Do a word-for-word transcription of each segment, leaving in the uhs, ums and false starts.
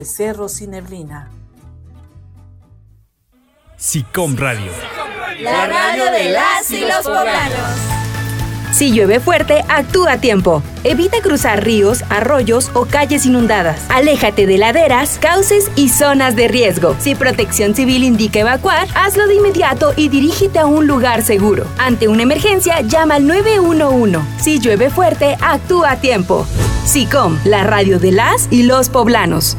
Cerros y Neblina. SICOM Radio. La radio de las y los poblanos. Si llueve fuerte, actúa a tiempo. Evita cruzar ríos, arroyos o calles inundadas. Aléjate de laderas, cauces y zonas de riesgo. Si Protección Civil indica evacuar, hazlo de inmediato y dirígete a un lugar seguro. Ante una emergencia, llama al nueve uno uno. Si llueve fuerte, actúa a tiempo. SICOM, la radio de las y los poblanos.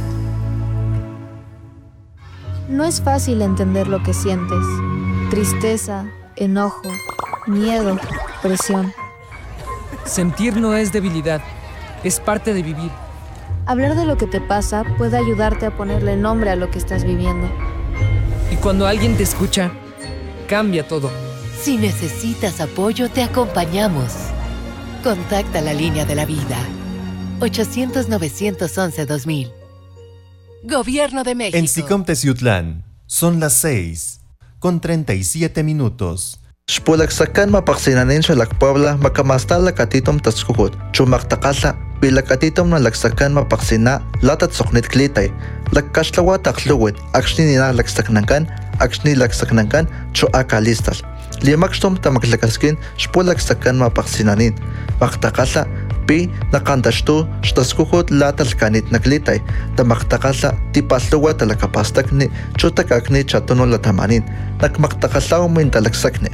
No es fácil entender lo que sientes. Tristeza, enojo, miedo, presión. Sentir no es debilidad, es parte de vivir. Hablar de lo que te pasa puede ayudarte a ponerle nombre a lo que estás viviendo. Y cuando alguien te escucha, cambia todo. Si necesitas apoyo, te acompañamos. Contacta la línea de la vida. ochocientos, novecientos once, dos mil. Gobierno de México. En SICOM Teciutlán son las seis con treinta y siete minutos. Xpulaksakan mapaqsinanin xalak Puebla makamastal lakatitom taskuhut chumaktakala pilakatitom na laksakan mapaqsina latat soqnit klitay lakkaxtlawa taqluwit akxninina laksaknankan akxni laksaknankan chu akalistal limakxtom tamaklakaskin xpulaksakan mapaqsinanin maqtakala pi naqantaxtu xtaskuhut latalkanit naklitay tamaktakala tipalluwa talakapastakni chu takakni chatuno latamanin nakmaktakalaw min talaksakni.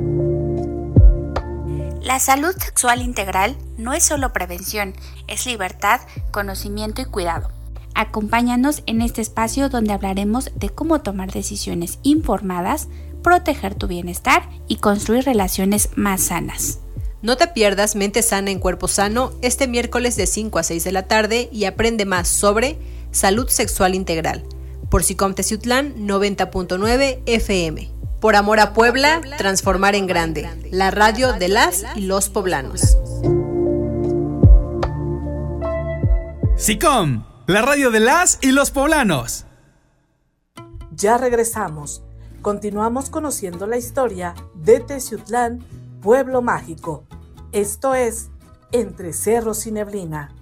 La salud sexual integral no es solo prevención, es libertad, conocimiento y cuidado. Acompáñanos en este espacio donde hablaremos de cómo tomar decisiones informadas, proteger tu bienestar y construir relaciones más sanas. No te pierdas Mente Sana en Cuerpo Sano este miércoles de cinco a seis de la tarde y aprende más sobre salud sexual integral por SICOM Teciutlán noventa punto nueve F M. Por amor a Puebla, transformar en grande. La radio de las y los poblanos. SICOM, la radio de las y los poblanos. Ya regresamos. Continuamos conociendo la historia de Teciutlán, pueblo mágico. Esto es Entre Cerros y Neblina.